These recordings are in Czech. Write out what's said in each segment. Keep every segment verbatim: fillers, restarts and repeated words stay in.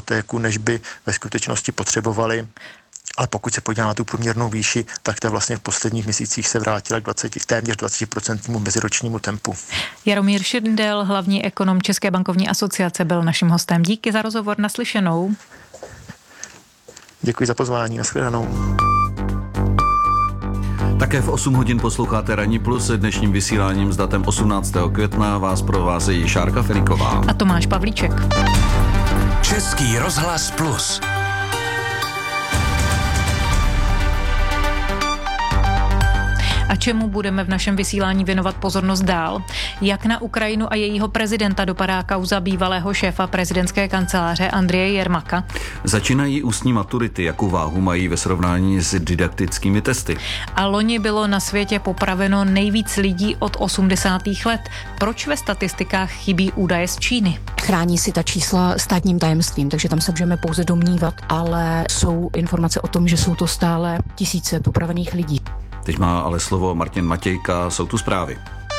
hypotéku, než by ve skutečnosti potřebovali. Ale pokud se podívá na tu průměrnou výši, tak ta vlastně v posledních měsících se vrátila k dvaceti, téměř dvacet procent meziročnímu tempu. Jaromír Šindel, hlavní ekonom České bankovní asociace, byl naším hostem. Díky za rozhovor, naslyšenou. Děkuji za pozvání, nashledanou. Také v osm hodin posloucháte Ranní plus. Dnešním vysíláním s datem osmnáctého května vás provázejí Šárka Feriková a Tomáš Pavlíček. Český rozhlas plus. A čemu budeme v našem vysílání věnovat pozornost dál? Jak na Ukrajinu a jejího prezidenta dopadá kauza bývalého šéfa prezidentské kanceláře Andreje Jermaka? Začínají ústní maturity, jakou váhu mají ve srovnání s didaktickými testy. A loni bylo na světě popraveno nejvíc lidí od osmdesátých let. Proč ve statistikách chybí údaje z Číny? Chrání si ta čísla státním tajemstvím, takže tam se můžeme pouze domnívat, ale jsou informace o tom, že jsou to stále tisíce popravených lidí. Teď má ale slovo Martin Matějka, jsou tu zprávy.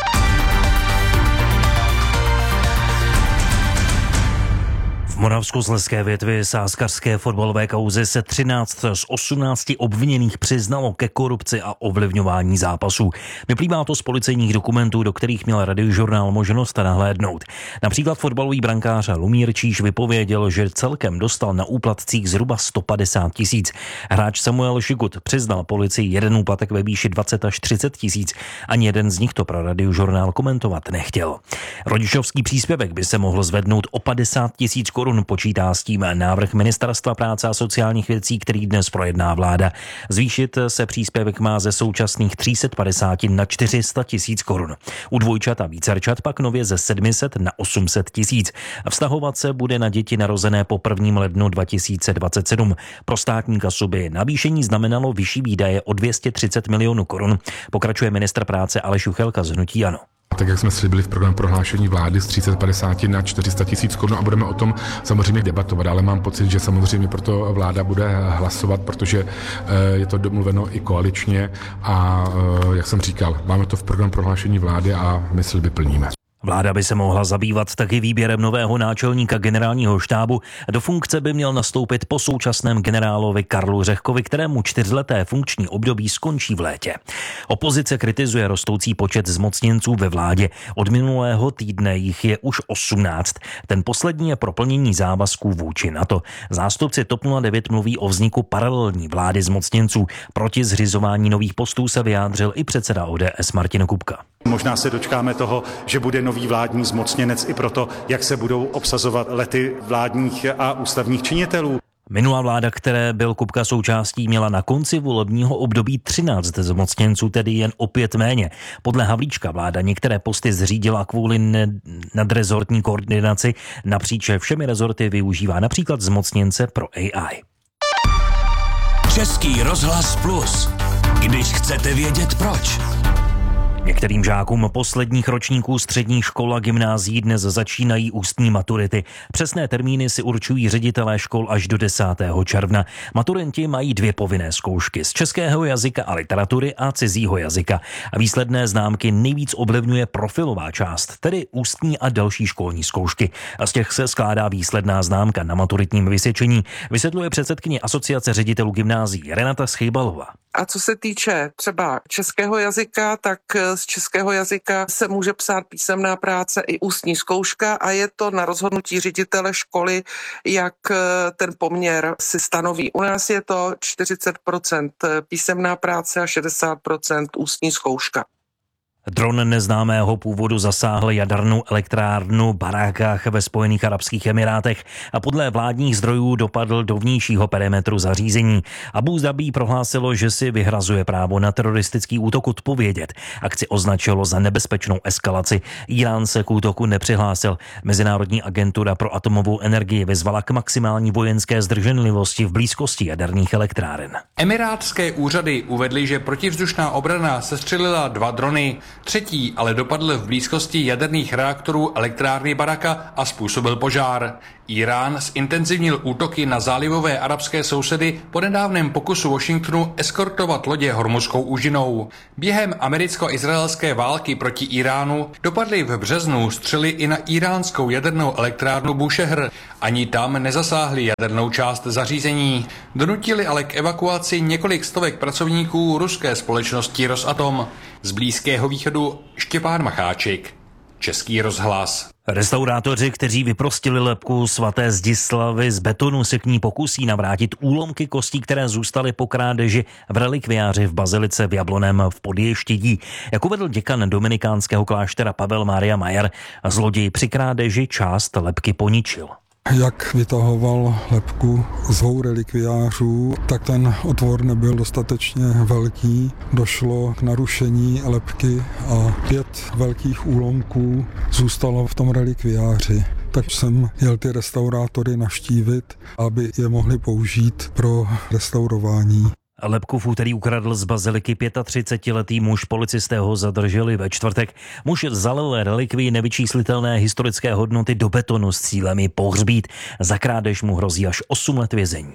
V Moravskoslezské větvi sázkařské fotbalové kauzy se třináct z osmnácti obviněných přiznalo ke korupci a ovlivňování zápasů. Vyplývá to z policejních dokumentů, do kterých měl Radiožurnál možnost nahlédnout. Například fotbalový brankář Lumír Číš vypověděl, že celkem dostal na úplatcích zhruba sto padesát tisíc. Hráč Samuel Šigut přiznal policii jeden úplatek ve výši dvacet až třicet tisíc. Ani jeden z nich to pro Radiožurnál komentovat nechtěl. Rodičovský příspěvek by se mohl zvednout o padesát tisíc korun. Počítá s tím návrh Ministerstva práce a sociálních věcí, který dnes projedná vláda. Zvýšit se příspěvek má ze současných tři sta padesát na čtyři sta tisíc korun. U dvojčat a vícerčat pak nově ze sedm set na osm set tisíc. Vztahovat se bude na děti narozené po prvním lednu dva tisíce dvacet sedm. Pro státní kasu by navýšení znamenalo vyšší výdaje o dvě stě třicet milionů korun. Pokračuje ministr práce Aleš Juchelka z hnutí ANO. Tak jak jsme slibili v programu prohlášení vlády z tři sta padesát na čtyři sta tisíc korun a budeme o tom samozřejmě debatovat, ale mám pocit, že samozřejmě proto vláda bude hlasovat, protože je to domluveno i koaličně a jak jsem říkal, máme to v programu prohlášení vlády a my sliby plníme. Vláda by se mohla zabývat taky výběrem nového náčelníka generálního štábu. Do funkce by měl nastoupit po současném generálovi Karlu Řehkovi, kterému čtyřleté funkční období skončí v létě. Opozice kritizuje rostoucí počet zmocněnců ve vládě. Od minulého týdne jich je už osmnáct. Ten poslední je pro plnění závazků vůči NATO. Zástupci TOP nula devět mluví o vzniku paralelní vlády zmocněnců. Proti zřizování nových postů se vyjádřil i předseda O D S Martin Kupka. Možná se dočkáme toho, že bude nový vládní zmocněnec i proto, jak se budou obsazovat lety vládních a ústavních činitelů. Minulá vláda, které byl Kupka součástí, měla na konci volebního období třináct zmocněnců, tedy jen o pět méně. Podle Havlíčka vláda některé posty zřídila kvůli nadrezortní koordinaci. Napříč všemi rezorty využívá například zmocněnce pro A I. Český rozhlas plus. Když chcete vědět proč. Některým žákům posledních ročníků středních škol a gymnázií dnes začínají ústní maturity. Přesné termíny si určují ředitelé škol až do desátého června. Maturanti mají dvě povinné zkoušky z českého jazyka a literatury a cizího jazyka. A výsledné známky nejvíc ovlivňuje profilová část, tedy ústní a další školní zkoušky. A z těch se skládá výsledná známka na maturitním vysvědčení, vysvětluje předsedkyně Asociace ředitelů gymnázií Renata Schejbalová. A co se týče třeba českého jazyka, tak z českého jazyka se může psát písemná práce i ústní zkouška a je to na rozhodnutí ředitele školy, jak ten poměr si stanoví. U nás je to čtyřicet procent písemná práce a šedesát procent ústní zkouška. Dron neznámého původu zasáhl jadernou elektrárnu v Barákách ve Spojených arabských emirátech a podle vládních zdrojů dopadl do vnějšího perimetru zařízení. Abu Zabí prohlásilo, že si vyhrazuje právo na teroristický útok odpovědět. Akci označilo za nebezpečnou eskalaci. Irán se k útoku nepřihlásil. Mezinárodní agentura pro atomovou energii vyzvala k maximální vojenské zdrženlivosti v blízkosti jaderných elektráren. Emirátské úřady uvedly, že protivzdušná obrana sestřelila dva drony. Třetí ale dopadl v blízkosti jaderných reaktorů elektrárny Baraka a způsobil požár. Irán zintenzivnil útoky na zálivové arabské sousedy po nedávném pokusu Washingtonu eskortovat lodě Hormuzskou úžinou. Během americko-izraelské války proti Iránu dopadly v březnu střely i na iránskou jadernou elektrárnu Búšehr. Ani tam nezasáhly jadernou část zařízení. Donutili ale k evakuaci několik stovek pracovníků ruské společnosti Rosatom. Z Blízkého východu Štěpán Macháček, Český rozhlas. Restaurátoři, kteří vyprostili lebku svaté Zdislavy z betonu, se k ní pokusí navrátit úlomky kostí, které zůstaly po krádeži v relikviáři v bazilice v Jabloném v Podještědí. Jak uvedl děkan dominikánského kláštera Pavel Mária Majer, zloděj při krádeži část lebky poničil. Jak vytahoval lebku z dvou relikviářů, tak ten otvor nebyl dostatečně velký. Došlo k narušení lebky a pět velkých úlomků zůstalo v tom relikviáři. Tak jsem jel ty restaurátory navštívit, aby je mohli použít pro restaurování. Lebku v úterý ukradl z baziliky třicetiletý muž, policisté ho zadrželi ve čtvrtek. Muž zalil relikvii nevyčíslitelné historické hodnoty do betonu s cílem ji pohřbít. Za krádež mu hrozí až osm let vězení.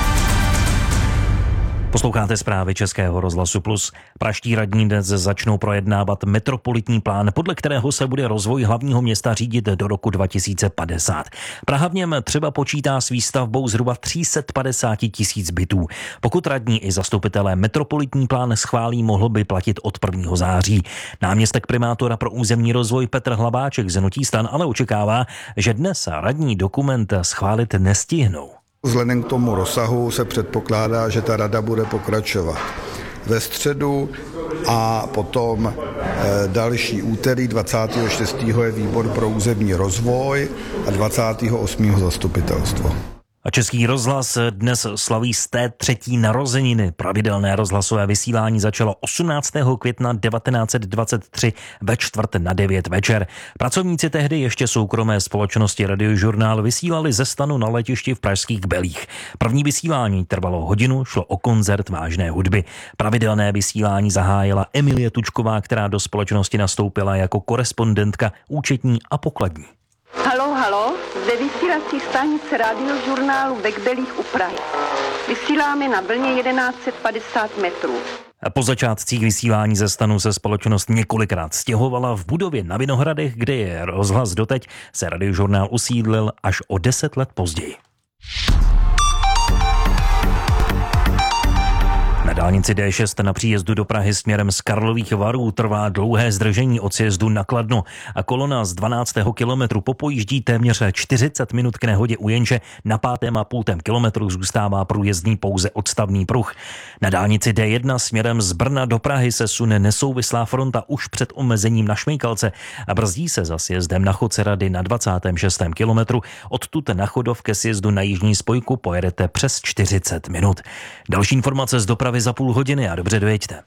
Posloucháte zprávy Českého rozhlasu Plus. Praští radní dnes začnou projednávat metropolitní plán, podle kterého se bude rozvoj hlavního města řídit do roku dva tisíce padesát. Praha v něm třeba počítá s výstavbou zhruba tři sta padesát tisíc bytů. Pokud radní i zastupitelé metropolitní plán schválí, mohl by platit od prvního září. Náměstek primátora pro územní rozvoj Petr Hlaváček z hnutí STAN ale očekává, že dnes radní dokument schválit nestihnou. Vzhledem k tomu rozsahu se předpokládá, že ta rada bude pokračovat ve středu a potom další úterý dvacátého šestého je výbor pro územní rozvoj a dvacátého osmého zastupitelstvo. A Český rozhlas dnes slaví sté třetí narozeniny. Pravidelné rozhlasové vysílání začalo osmnáctého května devatenáct set dvacet tři ve čtvrt na devět večer. Pracovníci tehdy ještě soukromé společnosti Radiožurnál vysílali ze stanu na letišti v pražských Belích. První vysílání trvalo hodinu, šlo o koncert vážné hudby. Pravidelné vysílání zahájila Emilie Tučková, která do společnosti nastoupila jako korespondentka, účetní a pokladní. Halo, halo, zde vysílací stanice Radiožurnálu ve Kbelích u Prahy. Vysíláme na vlně jedenáct set padesát metrů. Po začátcích vysílání ze stanu se společnost několikrát stěhovala. V budově na Vinohradech, kde je rozhlas doteď, se Radiožurnál usídlil až o deset let později. Na dálnici dé šest na příjezdu do Prahy směrem z Karlových Varů trvá dlouhé zdržení od sjezdu na Kladno a kolona z dvanáctého kilometru popojíždí téměř čtyřicet minut k nehodě u Jenže. Na pátém a půltém kilometru zůstává průjezdný pouze odstavný pruh. Na dálnici dé jedna směrem z Brna do Prahy se sune nesouvislá fronta už před omezením na Šmejkalce a brzdí se za sjezdem na Chodcerady na dvacátém šestém kilometru. Odtud na Chodov ke sjezdu na jižní spojku pojedete přes čtyřicet minut. Další informace z dopravy za půl hodiny a dobře dojeďte.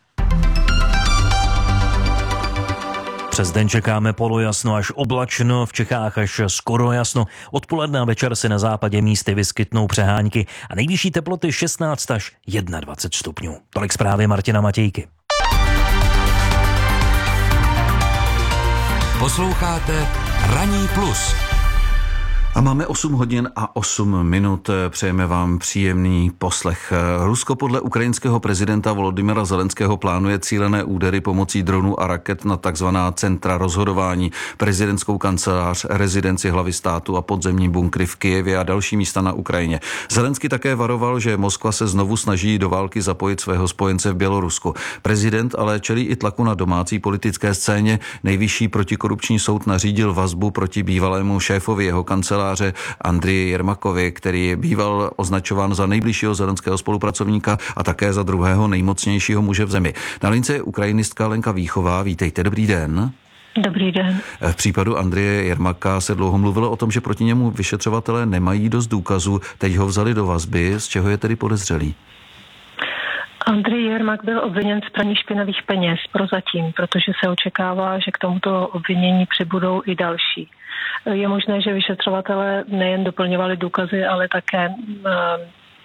Přes den čekáme polojasno až oblačno, v Čechách až skoro jasno. Odpoledne a večer se na západě místy vyskytnou přehánky a nejvyšší teploty šestnáct až dvacet jedna stupňů. Tolik zprávy Martina Matějky. Posloucháte Ranní plus. A máme osm hodin a osm minut. Přejeme vám příjemný poslech. Rusko podle ukrajinského prezidenta Volodymyra Zelenského plánuje cílené údery pomocí dronů a raket na takzvaná centra rozhodování, prezidentskou kancelář, rezidenci hlavy státu a podzemní bunkry v Kyjevě a další místa na Ukrajině. Zelenský také varoval, že Moskva se znovu snaží do války zapojit svého spojence v Bělorusku. Prezident ale čelí i tlaku na domácí politické scéně. Nejvyšší protikorupční soud nařídil vazbu proti bývalému šéfovi jeho kanceláře Andrii Jermakovi, který je býval označován za nejbližšího zelenského spolupracovníka a také za druhého nejmocnějšího muže v zemi. Na lince je ukrajinistka Lenka Víchová. Vítejte, dobrý den. Dobrý den. V případu Andreje Jermaka se dlouho mluvilo o tom, že proti němu vyšetřovatelé nemají dost důkazů. Teď ho vzali do vazby. Z čeho je tedy podezřelý? Andrej Jermak byl obviněn z praní špinavých peněz prozatím, protože se očekává, že k tomuto obvinění přibudou i další. Je možné, že vyšetřovatelé nejen doplňovali důkazy, ale také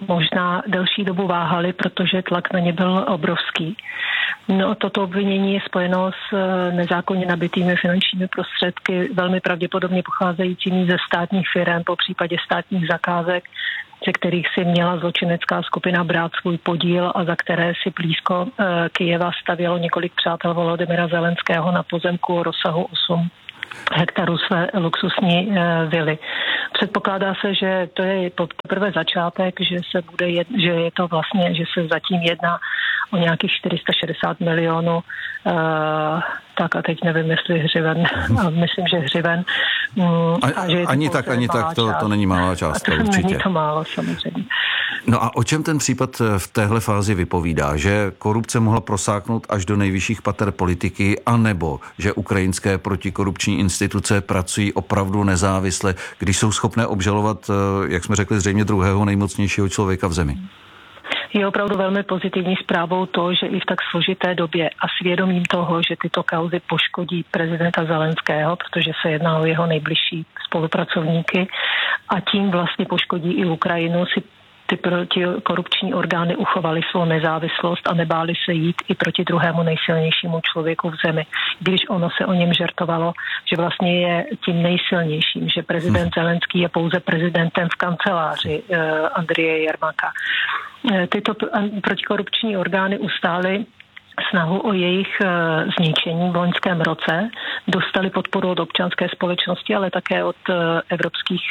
možná delší dobu váhali, protože tlak na ně byl obrovský. No, toto obvinění je spojeno s nezákonně nabitými finančními prostředky, velmi pravděpodobně pocházejícími ze státních firem, po případě státních zakázek, ze kterých si měla zločinecká skupina brát svůj podíl a za které si blízko Kyjeva stavělo několik přátel Volodymyra Zelenského na pozemku o rozsahu osm hektarů své luxusní vily. Předpokládá se, že to je poprvé začátek, že se bude jed, že je to vlastně, že se zatím jedná o nějakých čtyři sta šedesát milionů, uh, tak a teď nevím, jestli hřiven, a myslím, že hřiven. Um, a že je to ani tak, ani tak, to, to není malá částka, to určitě. Není to málo, samozřejmě. No a o čem ten případ v téhle fázi vypovídá? Že korupce mohla prosáknout až do nejvyšších pater politiky, anebo že ukrajinské protikorupční instituce pracují opravdu nezávisle, když jsou schopné obžalovat, jak jsme řekli, zřejmě druhého nejmocnějšího člověka v zemi? Je opravdu velmi pozitivní zprávou to, že i v tak složité době a svědomím toho, že tyto kauzy poškodí prezidenta Zelenského, protože se jedná o jeho nejbližší spolupracovníky a tím vlastně poškodí i Ukrajinu, si ty protikorupční orgány uchovaly svou nezávislost a nebáli se jít i proti druhému nejsilnějšímu člověku v zemi. Když ono se o něm žertovalo, že vlastně je tím nejsilnějším, že prezident Zelenský je pouze prezidentem v kanceláři uh, Andreje Jermaka. Uh, tyto protikorupční orgány ustály snahu o jejich zničení v loňském roce, dostali podporu od občanské společnosti, ale také od evropských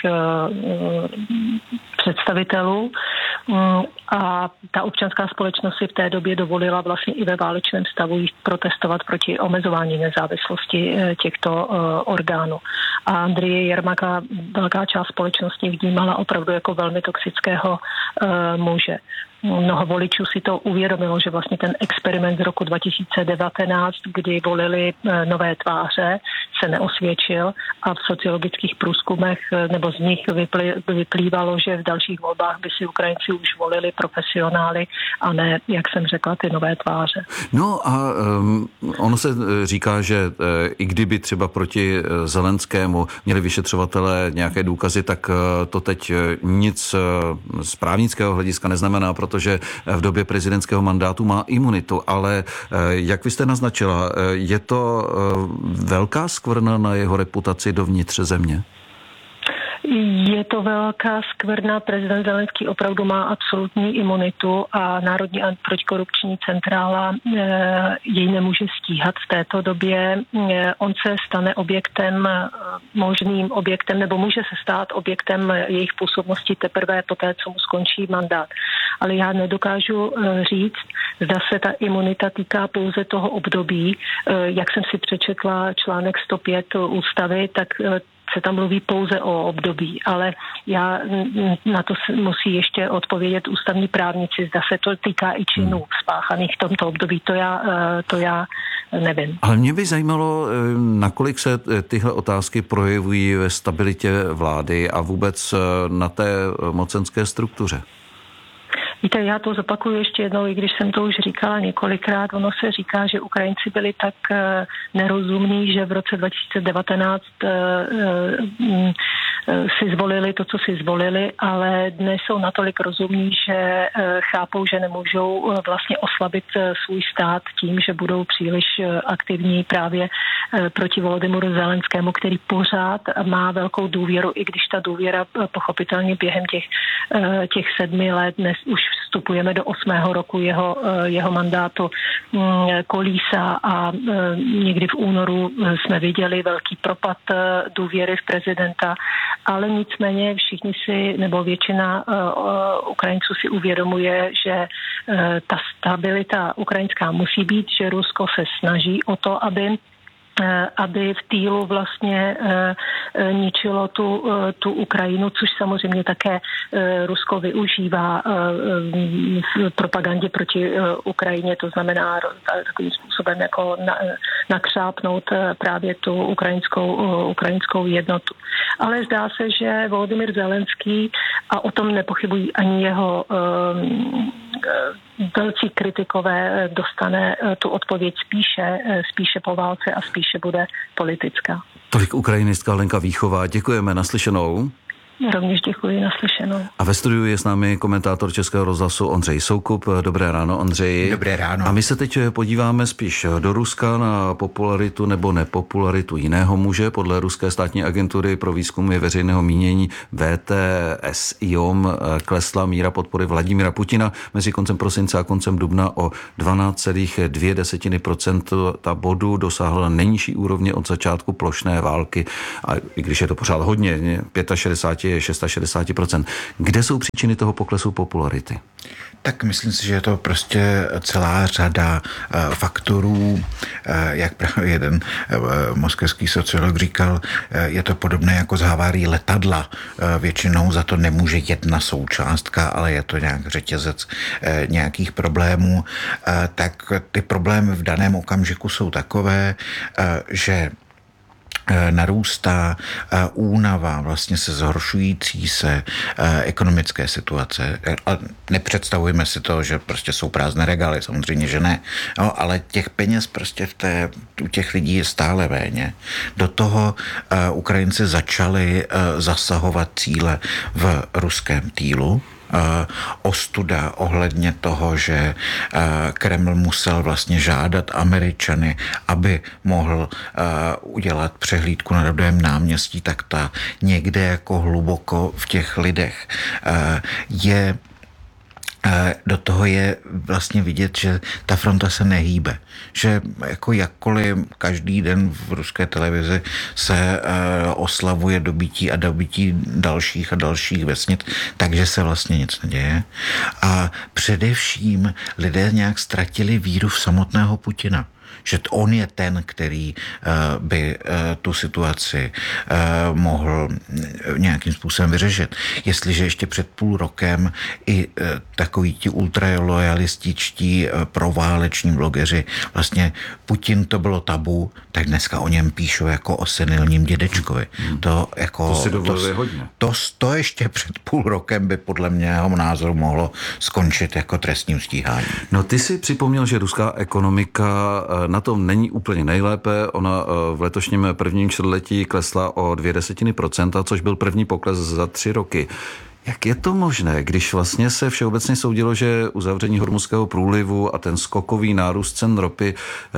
představitelů. A ta občanská společnost si v té době dovolila vlastně i ve válečném stavu jít protestovat proti omezování nezávislosti těchto orgánů. A Andreje Jermaka velká část společnosti vnímala opravdu jako velmi toxického muže. Mnoho voličů si to uvědomilo, že vlastně ten experiment z roku dva tisíce devatenáct, kdy volili nové tváře, se neosvědčil a v sociologických průzkumech nebo z nich vyplývalo, že v dalších volbách by si Ukrajinci už volili profesionály a ne, jak jsem řekla, ty nové tváře. No a um, ono se říká, že uh, i kdyby třeba proti Zelenskému měli vyšetřovatelé nějaké důkazy, tak uh, to teď uh, nic uh, z právnického hlediska neznamená, protože v době prezidentského mandátu má imunitu, ale jak vy jste naznačila, je to velká skvrna na jeho reputaci dovnitř země? Je to velká skvrna. Prezident Zelenský opravdu má absolutní imunitu a Národní protikorupční centrála jej nemůže stíhat v této době. On se stane objektem, možným objektem, nebo může se stát objektem jejich působnosti teprve poté, co mu skončí mandát. Ale já nedokážu říct, zda se ta imunita týká pouze toho období. Jak jsem si přečetla článek sto pět ústavy, tak se tam mluví pouze o období, ale já na to musí ještě odpovědět ústavní právníci, zda se to týká i činů spáchaných v tomto období, to já, to já nevím. Ale mě by zajímalo, nakolik se tyhle otázky projevují ve stabilitě vlády a vůbec na té mocenské struktuře. Víte, já to zopakuju ještě jednou, i když jsem to už říkala několikrát. Ono se říká, že Ukrajinci byli tak nerozumní, že v roce dva tisíce devatenáct si zvolili to, co si zvolili, ale dnes jsou natolik rozumní, že chápou, že nemůžou vlastně oslabit svůj stát tím, že budou příliš aktivní právě proti Volodymyru Zelenskému, který pořád má velkou důvěru, i když ta důvěra pochopitelně během těch, těch sedmi let, dnes už vstupujeme do osmého roku jeho, jeho mandátu, kolísa a někdy v únoru jsme viděli velký propad důvěry v prezidenta, ale nicméně všichni si, nebo většina Ukrajinců si uvědomuje, že ta stabilita ukrajinská musí být, že Rusko se snaží o to, aby aby v týlu vlastně e, ničilo tu, e, tu Ukrajinu, což samozřejmě také e, Rusko využívá e, v propagandě proti e, Ukrajině, to znamená takovým způsobem jako na, nakřápnout e, právě tu ukrajinskou, e, ukrajinskou jednotu. Ale zdá se, že Volodymyr Zelenský, a o tom nepochybují ani jeho e, velcí kritikové, dostane tu odpověď spíše, spíše po válce a spíše bude politická. Tolik ukrajinistka Lenka Víchová. Děkujeme, naslyšenou. rovněž děkuji, naslyšenou. A ve studiu je s námi komentátor Českého rozhlasu Ondřej Soukup. Dobré ráno, Ondřeji. Dobré ráno. A my se teď podíváme spíš do Ruska na popularitu nebo nepopularitu jiného muže. Podle ruské státní agentury pro výzkumy veřejného mínění V T S I O M klesla míra podpory Vladimira Putina mezi koncem prosince a koncem dubna o dvanáct celá dvě procenta bodu, dosáhla nejnižší úrovně od začátku plošné války. A i když je to pořád hodně, šedesát pět, šedesát šest procent. Kde jsou příčiny toho poklesu popularity? Tak myslím si, že je to prostě celá řada uh, faktorů, uh, jak právě jeden uh, moskevský sociolog říkal, uh, je to podobné jako z havárií letadla. Uh, většinou za to nemůže jedna součástka, ale je to nějak řetězec uh, nějakých problémů. Uh, tak ty problémy v daném okamžiku jsou takové, uh, že narůstá únava vlastně se zhoršující se ekonomické situace. A nepředstavujeme si to, že prostě jsou prázdné regály, samozřejmě, že ne. No, ale těch peněz prostě v té, u těch lidí je stále méně. Do toho Ukrajinci začali zasahovat cíle v ruském týlu. Ostuda ohledně toho, že Kreml musel vlastně žádat Američany, aby mohl udělat přehlídku na Rudém náměstí, tak ta někde jako hluboko v těch lidech je. Do toho je vlastně vidět, že ta fronta se nehýbe. Že jako jakkoliv každý den v ruské televizi se oslavuje dobytí a dobytí dalších a dalších vesnic, takže se vlastně nic neděje. A především lidé nějak ztratili víru v samotného Putina. Že on je ten, který uh, by uh, tu situaci uh, mohl nějakým způsobem vyřešit. Jestliže ještě před půl rokem i uh, takoví ti ultralojalističtí uh, prováleční blogeři, vlastně Putin to bylo tabu, tak dneska o něm píšou jako o senilním dědečkovi. Hmm. To, jako, to si dovoluje to, hodně. To, to ještě před půl rokem by podle mého názoru mohlo skončit jako trestním stíháním. No ty si připomněl, že ruská ekonomika na tom není úplně nejlépe. Ona v letošním prvním čtvrtletí klesla o dvě desetiny procenta, což byl první pokles za tři roky. Jak je to možné, když vlastně se všeobecně soudilo, že uzavření Hormuzského průlivu a ten skokový nárůst cen ropy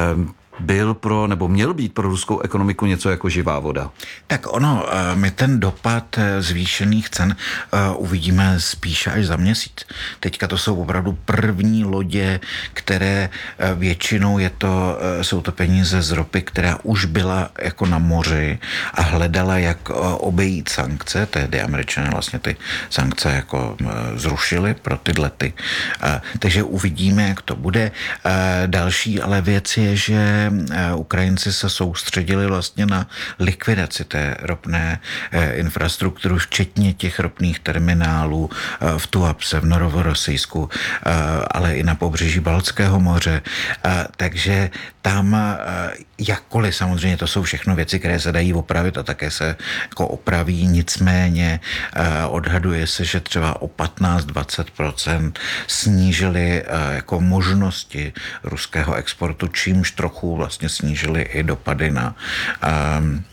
byl pro, nebo měl být pro ruskou ekonomiku něco jako živá voda? Tak ono, my ten dopad zvýšených cen uvidíme spíše až za měsíc. Teďka to jsou opravdu první lodě, které většinou je to, jsou to peníze z ropy, která už byla jako na moři a hledala, jak obejít sankce, tehdy Američané vlastně ty sankce jako zrušili pro tyhle ty. Takže uvidíme, jak to bude. Další ale věc je, že Ukrajinci se soustředili vlastně na likvidaci té ropné infrastruktury, včetně těch ropných terminálů v Tuapse, v Novorosijsku, ale i na pobřeží Baltského moře. Takže tam jakkoliv samozřejmě to jsou všechno věci, které se dají opravit a také se jako opraví, nicméně odhaduje se, že třeba o patnáct až dvacet procent snížili jako možnosti ruského exportu, čímž trochu vlastně snížili i dopady na um,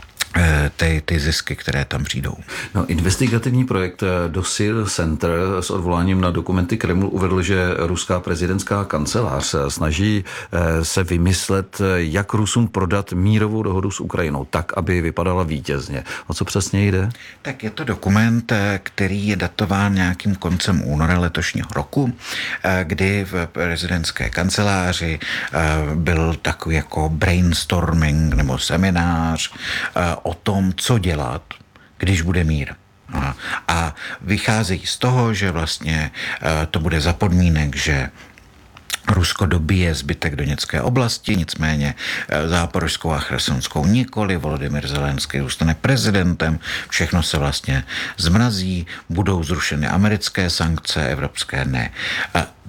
Ty, ty zisky, které tam přijdou. No, investigativní projekt Dossier Center s odvoláním na dokumenty Kremlu uvedl, že ruská prezidentská kancelář snaží se vymyslet, jak Rusům prodat mírovou dohodu s Ukrajinou, tak, aby vypadala vítězně. O co přesně jde? Tak je to dokument, který je datován nějakým koncem února letošního roku, kdy v prezidentské kanceláři byl takový jako brainstorming nebo seminář o tom, co dělat, když bude mír. A, a vycházejí z toho, že vlastně to bude za podmínek, že Rusko dobije zbytek Doněcké oblasti, nicméně Záporožskou a Chersonskou nikoli, Volodymyr Zelenský zůstane prezidentem, všechno se vlastně zmrazí, budou zrušeny americké sankce, evropské ne.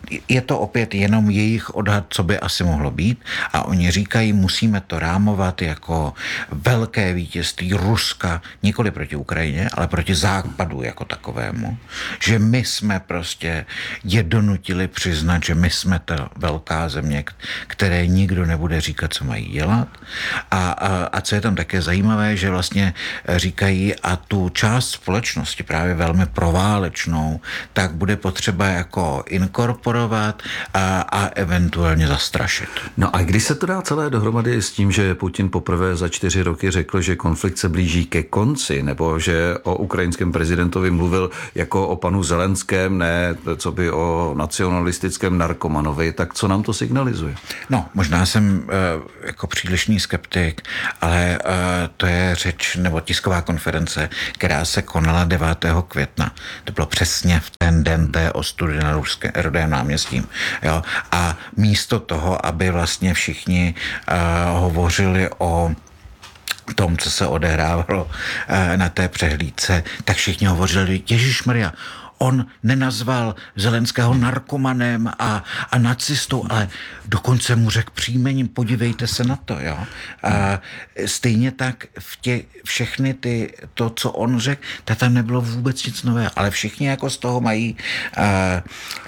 je to opět jenom jejich odhad, co by asi mohlo být, a oni říkají, musíme to rámovat jako velké vítězství Ruska, nikoli proti Ukrajině, ale proti Západu jako takovému, že my jsme prostě je donutili přiznat, že my jsme ta velká země, které nikdo nebude říkat, co mají dělat. A, a, a co je tam také zajímavé, že vlastně říkají, a tu část společnosti, právě velmi proválečnou, tak bude potřeba jako inkorporovat a, a eventuálně zastrašit. No a když se to dá celé dohromady s tím, že Putin poprvé za čtyři roky řekl, že konflikt se blíží ke konci, nebo že o ukrajinském prezidentovi mluvil jako o panu Zelenském, ne co by o nacionalistickém narkomanovi, tak co nám to signalizuje? No, možná jsem uh, jako přílišný skeptik, ale uh, to je řeč nebo tisková konference, která se konala devátého května. To bylo přesně v ten den té ostudy na ruské, Rudém náměstí. Jo? A místo toho, aby vlastně všichni uh, hovořili o tom, co se odehrávalo uh, na té přehlídce, tak všichni hovořili, ježišmarja, on nenazval Zelenského narkomanem a, a nacistou, ale dokonce mu řekl příjmením, podívejte se na to, jo. A stejně tak v tě, všechny ty, to, co on řekl, tak tam nebylo vůbec nic nového, ale všichni jako z toho mají a, a,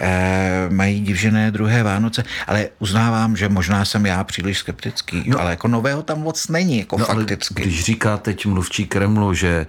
mají divžené druhé Vánoce, ale uznávám, že možná jsem já příliš skeptický, no, ale jako nového tam moc není, jako no, fakticky. Když říká teď mluvčí Kremlu, že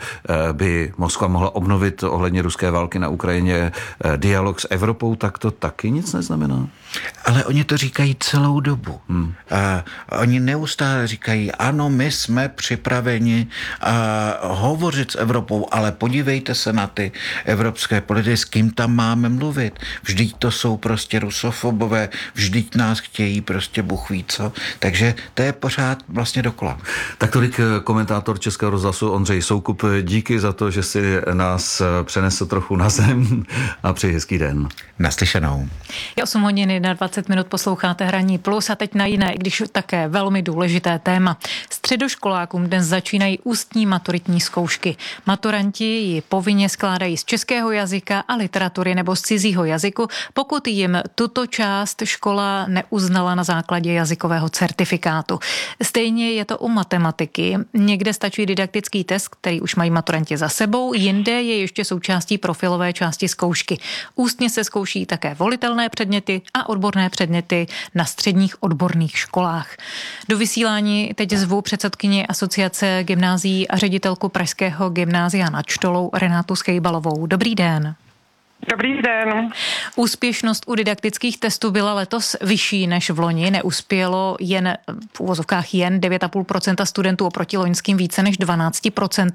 by Moskva mohla obnovit ohledně ruské války na Ukrajině dialog s Evropou, tak to taky nic neznamená. Ale oni to říkají celou dobu. Hmm. A oni neustále říkají, ano, my jsme připraveni a, hovořit s Evropou, ale podívejte se na ty evropské politiky, s kým tam máme mluvit. Vždyť to jsou prostě rusofobové, vždyť nás chtějí prostě Bůh ví co. Takže to je pořád vlastně dokola. Tak tolik komentátor Českého rozhlasu Ondřej Soukup. Díky za to, že si nás přenesl trochu na zem a přeji hezký den. Naslyšenou. Je osm hodin dvacet minut, posloucháte Hraní plus a teď na jiné, i když také velmi důležité téma. Středoškolákům dnes začínají ústní maturitní zkoušky. Maturanti ji povinně skládají z českého jazyka a literatury nebo z cizího jazyku, pokud jim tuto část škola neuznala na základě jazykového certifikátu. Stejně je to u matematiky. Někde stačí didaktický test, který už mají maturanti za sebou, jinde je ještě součástí profilové části zkoušky. Ústně se zkouší také volitelné předměty a odborné předměty na středních odborných školách. Do vysílání teď zvu předsedkyni Asociace gymnázií a ředitelku Pražského gymnázia nad Štolou Renátu Schejbalovou. Dobrý den. Dobrý den. Úspěšnost u didaktických testů byla letos vyšší než v loni. Neuspělo jen v uvozovkách jen devět celá pět procenta studentů oproti loňským více než dvanáct procent.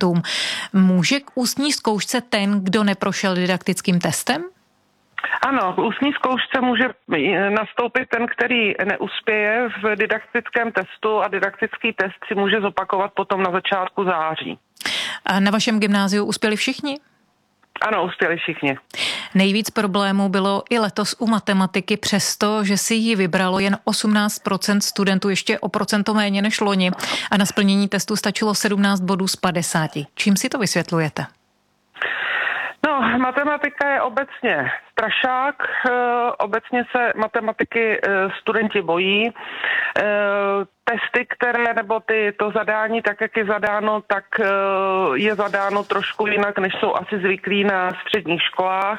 Může k ústní zkoušce ten, kdo neprošel didaktickým testem? Ano, k ústní zkoušce může nastoupit ten, který neuspěje v didaktickém testu a didaktický test si může zopakovat potom na začátku září. A na vašem gymnáziu uspěli všichni? Ano, uspěli všichni. Nejvíc problémů bylo i letos u matematiky, přesto, že si ji vybralo jen osmnáct procent studentů, ještě o procento méně než loni, a na splnění testu stačilo sedmnáct bodů z padesáti. Čím si to vysvětlujete? No, matematika je obecně strašák, obecně se matematiky studenti bojí. Testy, které, nebo ty, to zadání, tak jak je zadáno, tak je zadáno trošku jinak, než jsou asi zvyklí na středních školách.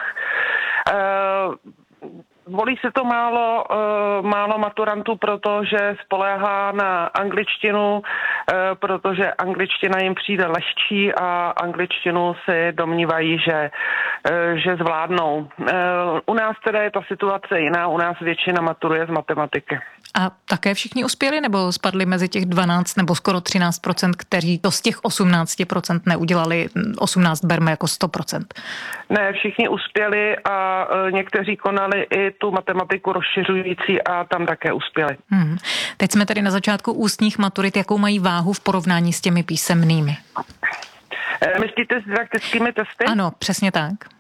Volí se to málo, málo maturantů, protože spoléhá na angličtinu, protože angličtina jim přijde lehčí a angličtinu si domnívají, že, že zvládnou. U nás teda je ta situace jiná, u nás většina maturuje z matematiky. A také všichni uspěli, nebo spadli mezi těch dvanáct nebo skoro třináct procent, kteří to z těch osmnáct procent neudělali, osmnáct berme jako sto procent? Ne, všichni uspěli a někteří konali i tu matematiku rozšiřující a tam také uspěli. Hmm. Teď jsme tedy na začátku ústních maturit, jakou mají váhu v porovnání s těmi písemnými? Myslíte s didaktickými testy? Ano, přesně tak.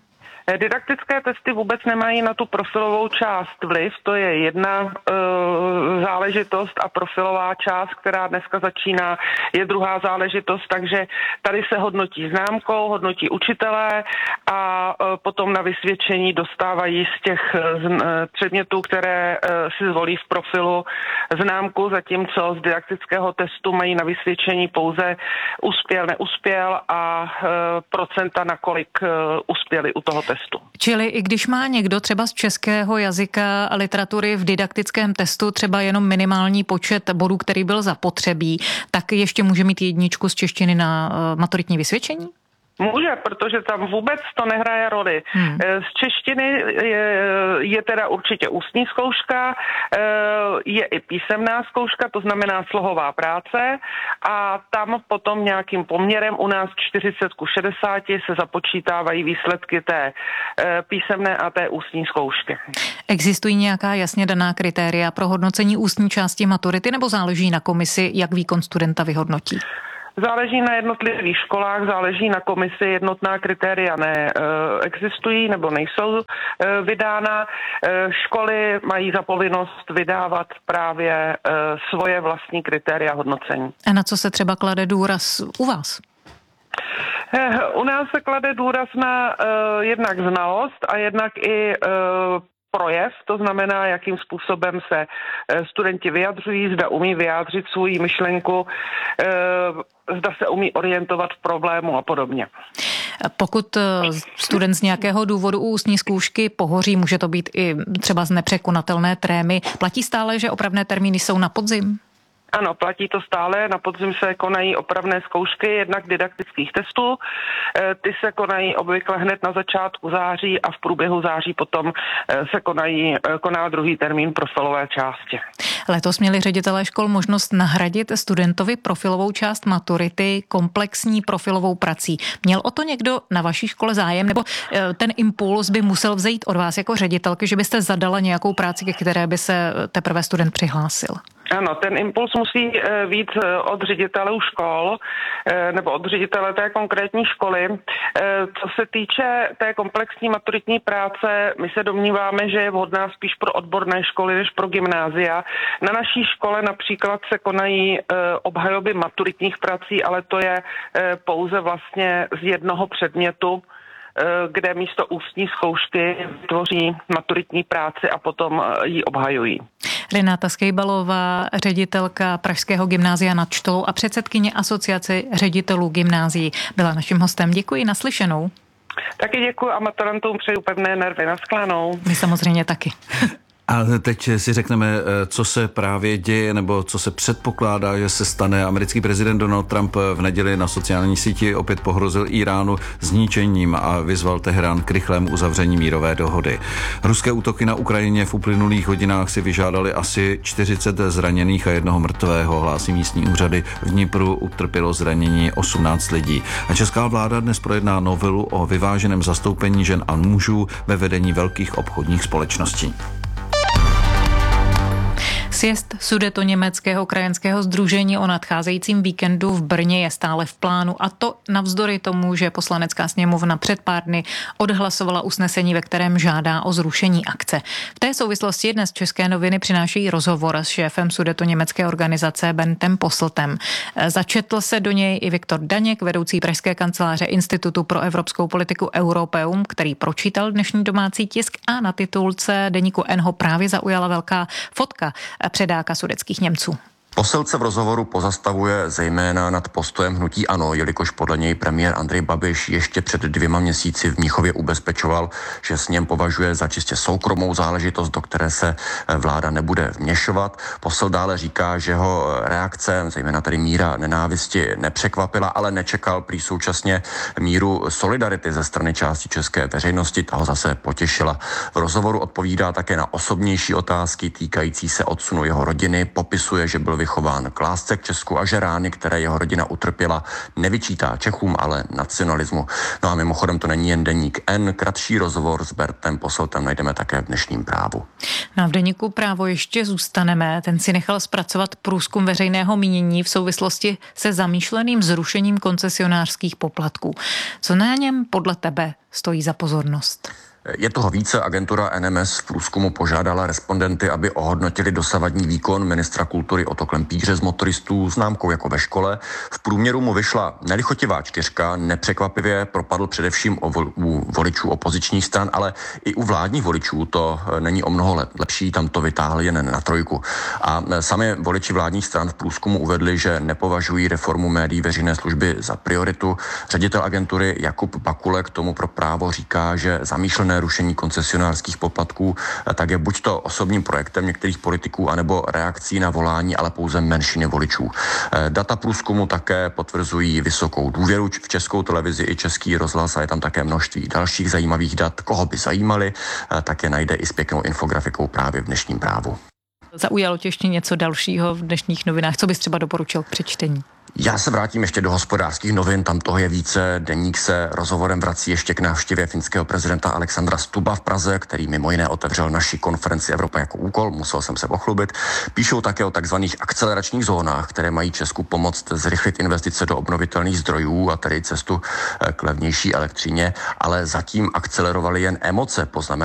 Didaktické testy vůbec nemají na tu profilovou část vliv, to je jedna e, záležitost a profilová část, která dneska začíná, je druhá záležitost, takže tady se hodnotí známkou, hodnotí učitelé a e, potom na vysvědčení dostávají z těch e, předmětů, které e, si zvolí v profilu známku, zatímco z didaktického testu mají na vysvědčení pouze uspěl, neuspěl a e, procenta, nakolik e, uspěli u toho testu. Čili i když má někdo třeba z českého jazyka a literatury v didaktickém testu třeba jenom minimální počet bodů, který byl zapotřebí, tak ještě může mít jedničku z češtiny na maturitní vysvědčení? Může, protože tam vůbec to nehraje roli. Hmm. Z češtiny je, je teda určitě ústní zkouška, je i písemná zkouška, to znamená slohová práce a tam potom nějakým poměrem u nás čtyřicet ku šedesáti se započítávají výsledky té písemné a té ústní zkoušky. Existují nějaká jasně daná kritéria pro hodnocení ústní části maturity nebo záleží na komisi, jak výkon studenta vyhodnotí? Záleží na jednotlivých školách, záleží na komisi, jednotná kritéria neexistují nebo nejsou vydána. Školy mají za povinnost vydávat právě svoje vlastní kritéria hodnocení. A na co se třeba klade důraz u vás? U nás se klade důraz na uh, jednak znalost a jednak i uh, projev, to znamená, jakým způsobem se studenti vyjadřují, zda umí vyjádřit svou myšlenku, zda se umí orientovat v problému a podobně. Pokud student z nějakého důvodu u ústní zkoušky pohoří, může to být i třeba z nepřekonatelné trémy, platí stále, že opravné termíny jsou na podzim? Ano, platí to stále. Na podzim se konají opravné zkoušky, jednak didaktických testů. Ty se konají obvykle hned na začátku září a v průběhu září potom se konají, koná druhý termín profilové části. Letos měli ředitelé škol možnost nahradit studentovi profilovou část maturity komplexní profilovou prací. Měl o to někdo na vaší škole zájem, nebo ten impuls by musel vzejít od vás jako ředitelky, že byste zadala nějakou práci, ke které by se teprve student přihlásil? Ano, ten impuls musí být od ředitelů škol nebo od ředitele té konkrétní školy. Co se týče té komplexní maturitní práce, my se domníváme, že je vhodná spíš pro odborné školy než pro gymnázia. Na naší škole například se konají obhajoby maturitních prací, ale to je pouze vlastně z jednoho předmětu, kde místo ústní zkoušky tvoří maturitní práci a potom ji obhajují. Renáta Skejbalová, ředitelka Pražského gymnázia nad Štolou a předsedkyně Asociace ředitelů gymnázií, byla naším hostem. Děkuji, naslyšenou. Taky děkuji a maturantům přeju pevné nervy, naschledanou. My samozřejmě taky. A teď si řekneme, co se právě děje, nebo co se předpokládá, že se stane. Americký prezident Donald Trump v neděli na sociální síti opět pohrozil Íránu zničením a vyzval Teherán k rychlému uzavření mírové dohody. Ruské útoky na Ukrajině v uplynulých hodinách si vyžádali asi čtyřicet zraněných a jednoho mrtvého, hlásí místní úřady. V Dnipru utrpělo zranění osmnáct lidí. A česká vláda dnes projedná novelu o vyváženém zastoupení žen a mužů ve vedení velkých obchodních společností. Sjezd Sudetoněmeckého krajanského sdružení o nadcházejícím víkendu v Brně je stále v plánu a to navzdory tomu, že Poslanecká sněmovna před pár dny odhlasovala usnesení, ve kterém žádá o zrušení akce. V té souvislosti dnes České noviny přinášejí rozhovor s šéfem sudetoněmecké organizace Berndem Posseltem. Začetl se do něj i Viktor Daněk, vedoucí pražské kanceláře Institutu pro evropskou politiku Europeum, který pročítal dnešní domácí tisk a na titulce deníku N ho právě zaujala velká fotka předáka sudetských Němců. Posselt se v rozhovoru pozastavuje zejména nad postojem hnutí ANO, jelikož podle něj premiér Andrej Babiš ještě před dvěma měsíci v Mnichově ubezpečoval, že sněm považuje za čistě soukromou záležitost, do které se vláda nebude vměšovat. Posselt dále říká, že ho reakce, zejména tedy míra nenávisti, nepřekvapila, ale nečekal prý současně míru solidarity ze strany části české veřejnosti. Ta ho zase potěšila. V rozhovoru odpovídá také na osobnější otázky týkající se odsunu jeho rodiny, popisuje, že byl vychován k lásce k Česku a že rány, které jeho rodina utrpěla, nevyčítá Čechům, ale nacionalismu. No a mimochodem to není jen deník N. Kratší rozhovor s Bertem Posseltem najdeme také v dnešním Právu. No a v deníku Právo ještě zůstaneme. Ten si nechal zpracovat průzkum veřejného mínění v souvislosti se zamýšleným zrušením koncesionářských poplatků. Co na něm podle tebe stojí za pozornost? Je toho více. Agentura N M S v průzkumu požádala respondenty, aby ohodnotili dosavadní výkon ministra kultury Otto Klempíře z Motoristů známkou jako ve škole. V průměru mu vyšla nelichotivá čtyřka, nepřekvapivě propadl především u voličů opozičních stran, ale i u vládních voličů to není o mnoho let lepší, tam to vytáhli jen na trojku. A sami voliči vládních stran v průzkumu uvedli, že nepovažují reformu médií veřejné služby za prioritu. Ředitel agentury Jakub Bakule k tomu pro Právo říká, že zamýšlené rušení koncesionářských poplatků tak je buď to osobním projektem některých politiků, anebo reakcí na volání, ale pouze menšiny voličů. Data průzkumu také potvrzují vysokou důvěru v Českou televizi i Český rozhlas a je tam také množství dalších zajímavých dat. Koho by zajímali, tak je najde i s pěknou infografikou právě v dnešním Právu. Zaujalo tě ještě něco dalšího v dnešních novinách? Co bys třeba doporučil k přečtení? Já se vrátím ještě do Hospodářských novin, tam toho je více. Deník se rozhovorem vrací ještě k návštěvě finského prezidenta Alexandra Stubba v Praze, který mimo jiné otevřel naši konferenci Evropa jako úkol, musel jsem se pochlubit. Píšou také o takzvaných akceleračních zónách, které mají Česku pomoct zrychlit investice do obnovitelných zdrojů a tedy cestu k levnější elektřině, ale zatím akcelerovaly jen emoce, poznamená